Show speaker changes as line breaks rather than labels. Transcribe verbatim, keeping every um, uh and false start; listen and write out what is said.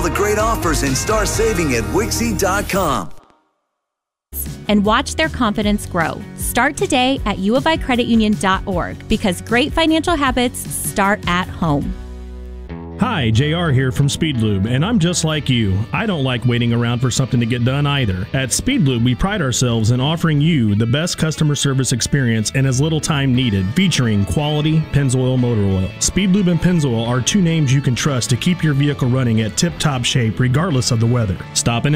the great offers and start saving at Wixie dot com.
And watch their confidence grow. Start today at u of i credit union dot org because great financial habits start at home.
Hi, J R here from Speedlube, and I'm just like you. I don't like waiting around for something to get done either. At Speedlube, we pride ourselves in offering you the best customer service experience in as little time needed, featuring quality Pennzoil motor oil. Speedlube and Pennzoil are two names you can trust to keep your vehicle running at tip-top shape regardless of the weather. Stop in